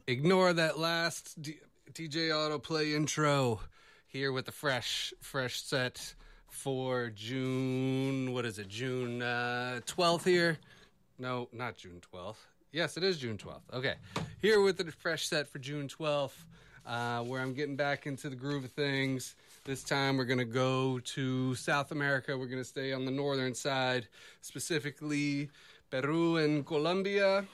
Ignore that last DJ Autoplay intro. Here with the fresh set for June, what is it, June 12th here? No, not June 12th. Yes, it is June 12th. Okay, here with the fresh set for June 12th, where I'm getting back into the groove of things. This time we're going to go to South America. We're going to stay on the northern side, specifically Peru and Colombia.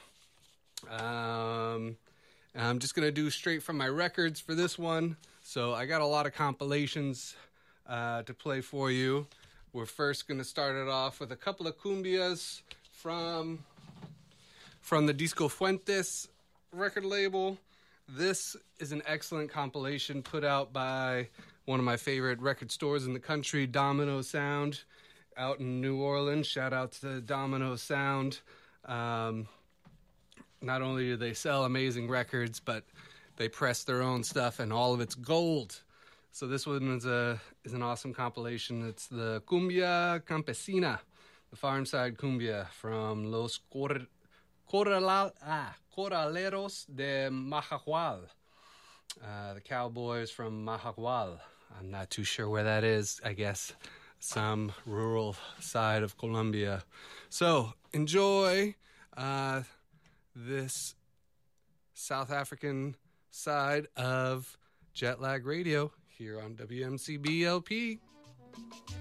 I'm just going to do straight from my records for this one. So I got a lot of compilations to play for you. We're first going to start it off with a couple of cumbias from the Disco Fuentes record label. This is an excellent compilation put out by one of my favorite record stores in the country, Domino Sound, out in New Orleans. Shout out to Domino Sound. Not only do they sell amazing records, but they press their own stuff, and all of it's gold. So this one is an awesome compilation. It's the Cumbia Campesina, the Farmside Cumbia from Los Corraleros de Majagual, the Cowboys from Majagual. I'm not too sure where that is. I guess some rural side of Colombia. So enjoy this South African side of Jetlag Radio here on WMCB LP.